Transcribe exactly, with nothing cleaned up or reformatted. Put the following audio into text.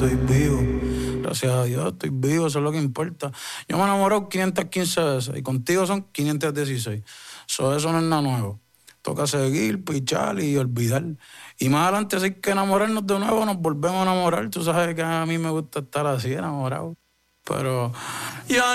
Estoy vivo, gracias a Dios, estoy vivo, eso es lo que importa. Yo me he enamorado quinientas quince veces y contigo son quinientas dieciséis. So, eso no es nada nuevo. Toca seguir, pichar y olvidar. Y más adelante, si hay que enamorarnos de nuevo, nos volvemos a enamorar. Tú sabes que a mí me gusta estar así, enamorado. Pero ya